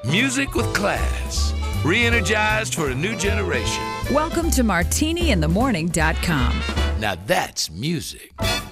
Music with class. Re-energized for a new generation. Welcome to MartiniInTheMorning.com. Now that's music.